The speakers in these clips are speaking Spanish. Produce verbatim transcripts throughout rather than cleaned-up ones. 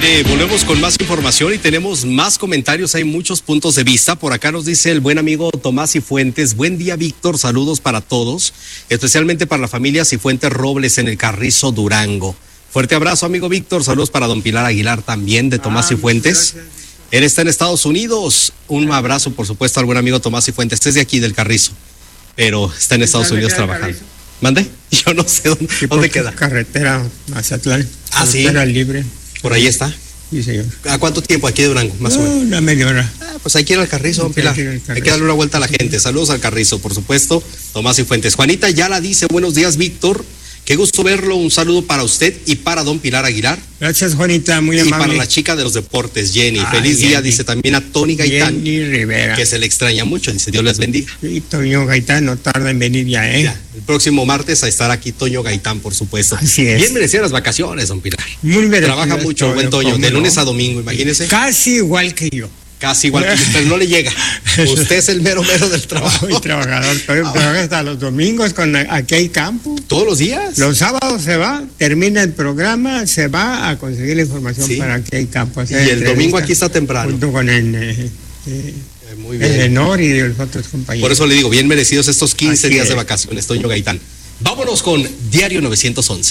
Mire, volvemos con más información y tenemos más comentarios, hay muchos puntos de vista. Por acá nos dice el buen amigo Tomás Cifuentes: buen día, Víctor, saludos para todos, especialmente para la familia Cifuentes Robles en el Carrizo, Durango. Fuerte abrazo, amigo Víctor, saludos para don Pilar Aguilar también, de Tomás ah, Cifuentes. Él está en Estados Unidos. Un abrazo, por supuesto, al buen amigo Tomás Cifuentes, este es de aquí, del Carrizo, pero está en Estados Unidos trabajando. ¿Mande? Yo no sé dónde, sí, ¿dónde queda. Carretera Mazatlán. Ah, carretera sí. libre. Por ahí está. Sí, señor. ¿A cuánto tiempo aquí de Durango, más no, o menos? Una media hora. Ah, pues hay que ir al Carrizo, don Pilar. Hay que, hay que darle una vuelta a la gente. Saludos al Carrizo, por supuesto. Tomás Cifuentes. Juanita ya la dice: buenos días, Víctor. Qué gusto verlo. Un saludo para usted y para don Pilar Aguilar. Gracias, Juanita, muy amable. Y para la chica de los deportes, Jenny. Ay, Feliz Jenny. Día, dice también a Tony Gaitán. Jenny Rivera. Que se le extraña mucho, dice Dios les bendiga. Sí, Toño Gaitán no tarda en venir ya, ¿eh? Ya, el próximo martes a estar aquí Toño Gaitán, por supuesto. Así es. Bien merecidas las vacaciones, don Pilar. Muy merecidas. Trabaja mucho, buen Toño, de lunes no? a domingo, imagínese. Casi igual que yo. Casi igual que yo, pero no le llega. Usted es el mero mero del trabajo. Muy trabajador, trabaja hasta los domingos con Aquí Hay Campo. ¿Todos los días? Los sábados se va, termina el programa, se va a conseguir la información ¿Sí? para Aquí Hay Campo. Y el domingo aquí está temprano. Junto con el, eh, eh, Muy bien. el Enor y los otros compañeros. Por eso le digo, bien merecidos estos quince Así días es. de vacaciones, Toño Gaitán. Vámonos con Diario novecientos once.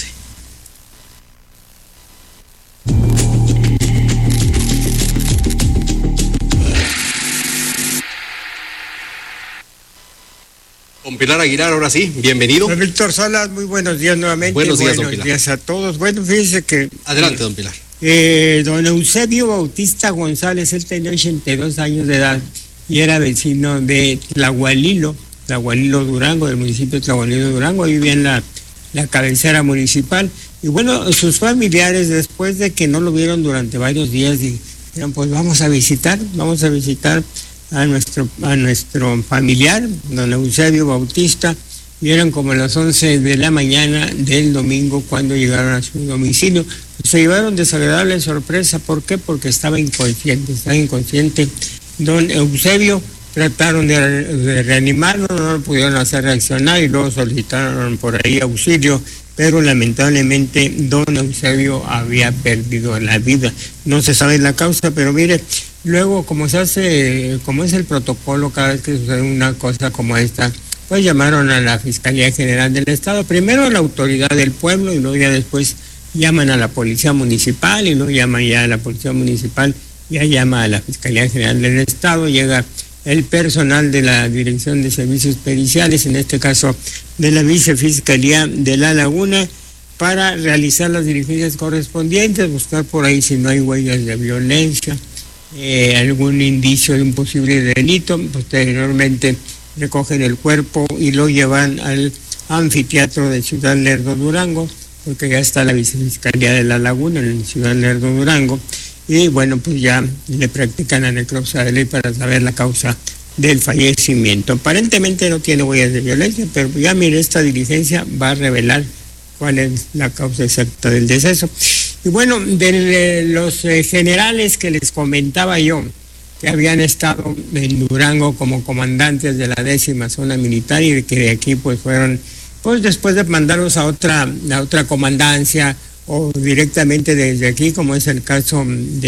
Don Pilar Aguilar, ahora sí, bienvenido. Don Víctor Salas, muy buenos días nuevamente. Buenos días, buenos don Pilar. días a todos. Bueno, fíjense que... Adelante, don Pilar. Eh, don Eusebio Bautista González, él tenía ochenta y dos años de edad y era vecino de Tlahualilo, Tlahualilo Durango, del municipio de Tlahualilo Durango, vivía en la, la cabecera municipal. Y bueno, sus familiares, después de que no lo vieron durante varios días, dijeron, pues vamos a visitar, vamos a visitar a nuestro, a nuestro familiar, don Eusebio Bautista, y eran como las once de la mañana del domingo cuando llegaron a su domicilio. Se llevaron desagradable sorpresa. ¿Por qué? Porque estaba inconsciente, estaba inconsciente don Eusebio. Trataron de, de reanimarlo, no lo pudieron hacer reaccionar y luego solicitaron por ahí auxilio, pero lamentablemente don Eusebio había perdido la vida. No se sabe la causa, pero mire, luego como se hace, como es el protocolo cada vez que sucede una cosa como esta, pues llamaron a la Fiscalía General del Estado, primero a la autoridad del pueblo y luego ya después llaman a la Policía Municipal y luego llaman ya a la Policía Municipal, ya llama a la Fiscalía General del Estado, llega el personal de la Dirección de Servicios Periciales, en este caso de la Vicefiscalía de La Laguna, para realizar las diligencias correspondientes, buscar por ahí si no hay huellas de violencia, eh, algún indicio de un posible delito. Posteriormente recogen el cuerpo y lo llevan al anfiteatro de Ciudad Lerdo, Durango, porque ya está la Vicefiscalía de La Laguna en Ciudad Lerdo, Durango, y bueno, pues ya le practican la necropsia de ley para saber la causa del fallecimiento. Aparentemente no tiene huellas de violencia, pero ya mire, esta diligencia va a revelar cuál es la causa exacta del deceso. Y bueno, de los eh, generales que les comentaba yo, que habían estado en Durango como comandantes de la décima zona militar y que de aquí pues fueron, pues después de mandarlos a otra, a otra comandancia o directamente desde aquí, como es el caso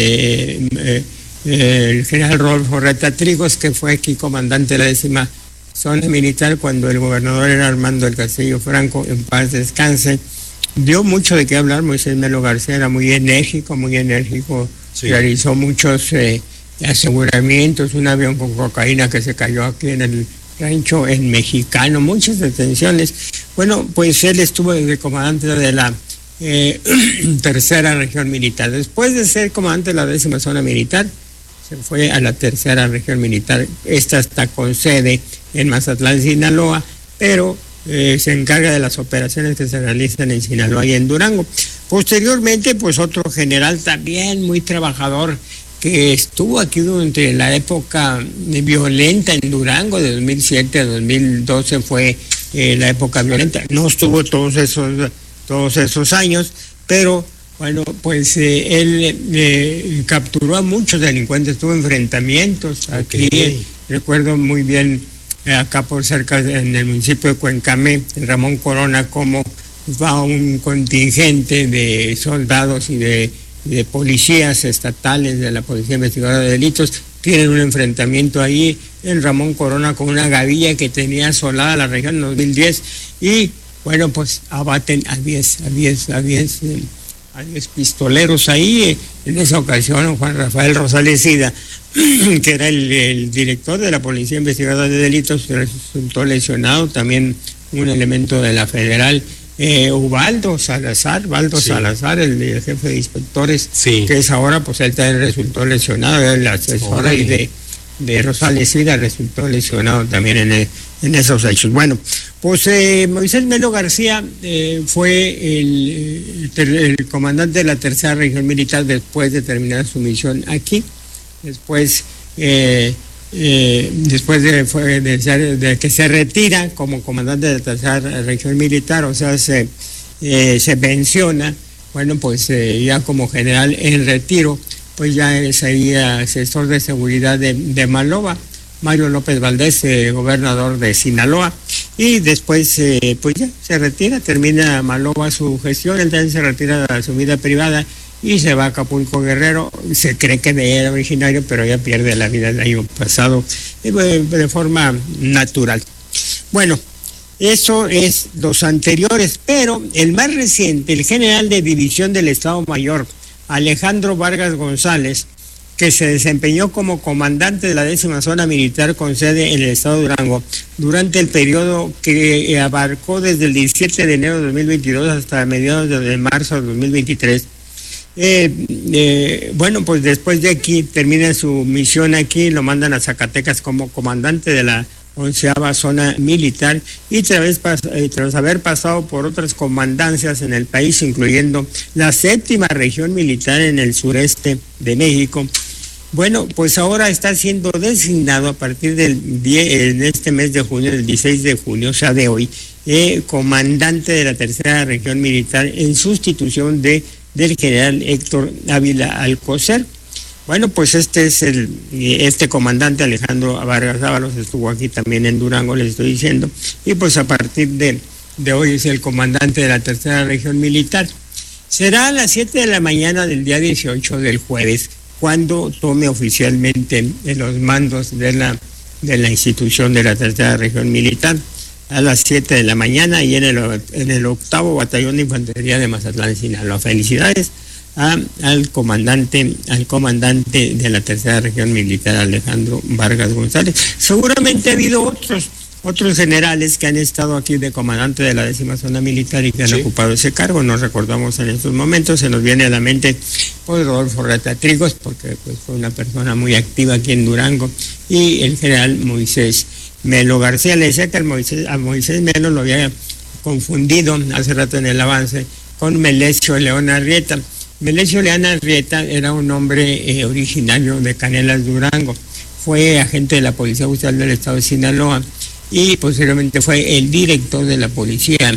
de eh, eh, el general Rodolfo Reta Trigos, que fue aquí comandante de la décima zona militar cuando el gobernador era Armando del Castillo Franco, en paz descanse. Dio mucho de qué hablar. Moisés Melo García era muy enérgico, muy enérgico, sí. Realizó muchos eh, aseguramientos, un avión con cocaína que se cayó aquí en el rancho en Mexicano, muchas detenciones. Bueno, pues él estuvo de comandante de la eh, tercera región militar. Después de ser comandante de la décima zona militar, se fue a la tercera región militar. Esta está con sede en Mazatlán, Sinaloa, pero eh, se encarga de las operaciones que se realizan en Sinaloa y en Durango. Posteriormente, pues otro general también muy trabajador, que estuvo aquí durante la época violenta en Durango, de dos mil siete a dos mil doce fue eh, la época violenta. No estuvo todos esos, todos esos años, pero bueno, pues eh, él eh, capturó a muchos delincuentes, tuvo enfrentamientos aquí. Okay. Recuerdo muy bien eh, acá por cerca, en el municipio de Cuencamé, en Ramón Corona, como va un contingente de soldados y de de policías estatales de la Policía Investigadora de Delitos tienen un enfrentamiento ahí en Ramón Corona con una gavilla que tenía asolada la región en dos mil diez y bueno, pues abaten a diez, a diez, a diez, a diez pistoleros ahí. En esa ocasión Juan Rafael Rosales Sida, que era el, el director de la Policía Investigadora de Delitos, resultó lesionado, también un elemento de la Federal. Eh, Ubaldo Salazar, Baldo sí. Salazar, el, el jefe de inspectores, sí. que es ahora, pues él también resultó lesionado, el asesor ahí de, de Rosales Sida resultó lesionado también en, el, en esos hechos. Bueno, pues eh, Moisés Melo García eh, fue el, el, el comandante de la tercera región militar después de terminar su misión aquí, después... Eh, Eh, después de, fue de, de que se retira como comandante de la tercera región militar, o sea, se, eh, se pensiona, bueno, pues eh, ya como general en retiro, pues ya sería asesor de seguridad de, de Maloba, Mario López Valdés, eh, gobernador de Sinaloa, y después eh, pues ya se retira, termina Maloba su gestión, él también se retira de su vida privada, y se va a Acapulco Guerrero. Se cree que de era originario, pero ya pierde la vida el año pasado de forma natural. Bueno, eso es los anteriores, pero el más reciente, el general de división del Estado Mayor, Alejandro Vargas González, que se desempeñó como comandante de la décima zona militar con sede en el estado de Durango durante el periodo que abarcó desde el diecisiete de enero de dos mil veintidós hasta mediados de marzo de dos mil veintitrés. Eh, eh, bueno, pues después de aquí termina su misión aquí, lo mandan a Zacatecas como comandante de la onceava zona militar y tras, eh, tras haber pasado por otras comandancias en el país, incluyendo la séptima región militar en el sureste de México. Bueno, pues ahora está siendo designado a partir del diez, en este mes de junio, el dieciséis de junio, o sea de hoy, eh, comandante de la tercera región militar en sustitución de del general Héctor Ávila Alcocer. Bueno, pues este es el este comandante Alejandro Vargas Ábalos, estuvo aquí también en Durango, les estoy diciendo, y pues a partir de, de hoy es el comandante de la tercera región militar. Será a las siete de la mañana del día dieciocho del jueves cuando tome oficialmente los mandos de la, de la institución de la tercera región militar, a las siete de la mañana y en el, en el octavo batallón de infantería de Mazatlán, Sinaloa. Felicidades a, al comandante, al comandante de la tercera región militar, Alejandro Vargas González. Seguramente ha habido otros, otros generales que han estado aquí de comandante de la décima zona militar y que han sí. ocupado ese cargo. Nos recordamos en estos momentos, se nos viene a la mente pues, Rodolfo Retatrigos, porque pues, fue una persona muy activa aquí en Durango, y el general Moisés Melo García. Le decía que al Moisés, a Moisés Melo lo había confundido hace rato en el avance con Melesio León Arrieta. Melesio León Arrieta era un hombre eh, originario de Canelas, Durango. Fue agente de la Policía Judicial del Estado de Sinaloa y posteriormente fue el director de la Policía eh,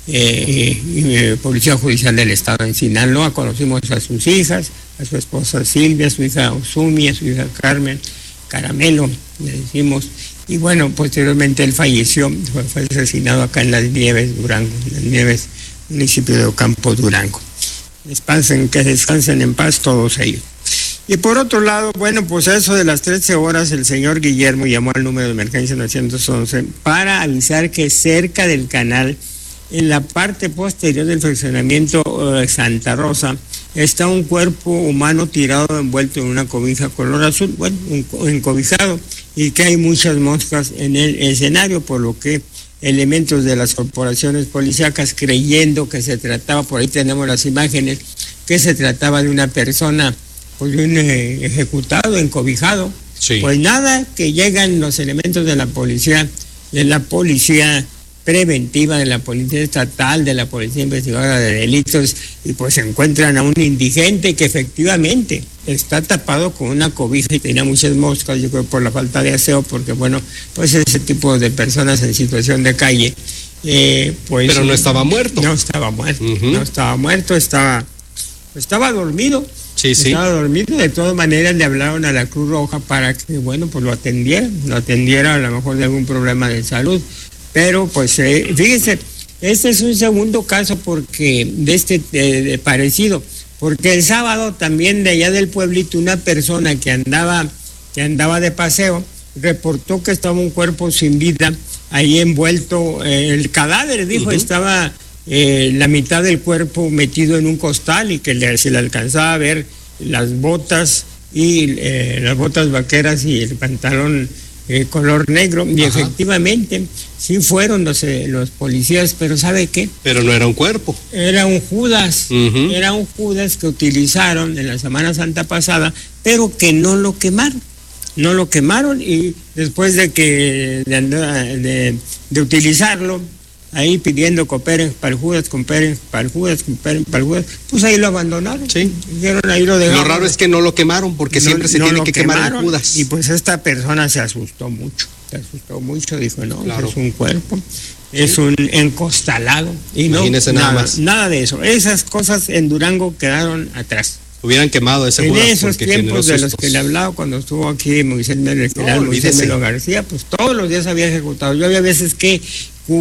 eh, Policía Judicial del Estado en Sinaloa. Conocimos a sus hijas, a su esposa Silvia, a su hija Osumi, a su hija Carmen, Caramelo, le decimos. Y bueno, posteriormente él falleció, fue, fue asesinado acá en Las Nieves, Durango, en Las Nieves, municipio de Ocampo, Durango. Descansen, que descansen en paz todos ellos. Y por otro lado, bueno, pues a eso de las trece horas el señor Guillermo llamó al número de emergencia novecientos once para avisar que cerca del canal, en la parte posterior del fraccionamiento uh, Santa Rosa, está un cuerpo humano tirado envuelto en una cobija color azul, bueno, un, encobijado, y que hay muchas moscas en el escenario, por lo que elementos de las corporaciones policíacas, creyendo que se trataba, por ahí tenemos las imágenes, que se trataba de una persona, pues de un eh, ejecutado, encobijado. Sí. Pues nada, que llegan los elementos de la policía, de la policía preventiva, de la policía estatal, de la policía investigadora de delitos, y pues se encuentran a un indigente que efectivamente está tapado con una cobija y tenía muchas moscas, yo creo por la falta de aseo, porque bueno, pues ese tipo de personas en situación de calle, eh, pues... Pero no estaba muerto. No estaba muerto, uh-huh. no estaba muerto, estaba, estaba dormido. Sí, sí. Estaba dormido. De todas maneras le hablaron a la Cruz Roja para que, bueno, pues lo atendiera, lo atendiera a lo mejor de algún problema de salud. Pero pues eh, fíjense, este es un segundo caso porque de este eh, de parecido, porque el sábado también de allá del pueblito una persona que andaba, que andaba de paseo reportó que estaba un cuerpo sin vida ahí envuelto, eh, el cadáver, dijo, uh-huh. estaba eh, la mitad del cuerpo metido en un costal y que le, se le alcanzaba a ver las botas y eh, las botas vaqueras y el pantalón eh, color negro. Y Ajá. efectivamente sí fueron los, eh, los policías, pero ¿sabe qué? Pero no era un cuerpo. Era un Judas, uh-huh. era un Judas que utilizaron en la Semana Santa pasada, pero que no lo quemaron. No lo quemaron y después de que de, de, de utilizarlo, ahí pidiendo cooperen para el Judas, cooperen para el Judas, cooperen para el Judas, pues ahí lo abandonaron. Sí. Dijeron, ahí lo dejaron. Lo raro es que no lo quemaron porque no, siempre se no tiene que quemaron, quemar el Judas. Y pues esta persona se asustó mucho, se asustó mucho, dijo, no, claro. es un cuerpo, es un encostalado. Y Imagínese no, nada, nada más. Nada de eso. Esas cosas en Durango quedaron atrás. Hubieran quemado ese en Judas esos tiempos de los que le hablaba cuando estuvo aquí Moisés Melo, el general no, Moisés Melo García, pues todos los días había ejecutado. Yo había veces que